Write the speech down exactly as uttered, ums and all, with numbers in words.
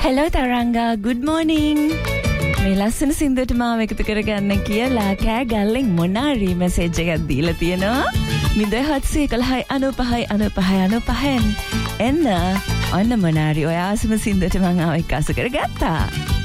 Hello Taranga, good morning. මේ ලස්සන සින්දුවට මාව එකතු කරගන්න කියලා කෑ ගල්ලෙන් මොනාරි මැසේජ් එකක් දීලා තියෙනවා. මිදහත්සේ කලහයි අනුපහයි අනුපහයි අනුපහෙන් එන්න ඔන්න මොනාරි ඔය ආසම සින්දුවට මම ආව එක්කාසු කරගත්තා.